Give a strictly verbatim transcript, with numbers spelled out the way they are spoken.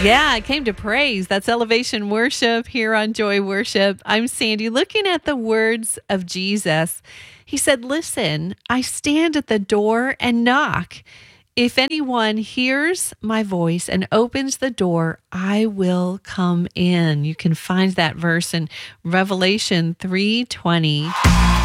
Yeah, I came to praise. That's Elevation Worship here on Joy Worship. I'm Sandy. Looking at the words of Jesus, he said, listen, I stand at the door and knock. If anyone hears my voice and opens the door, I will come in. You can find that verse in Revelation three twenty.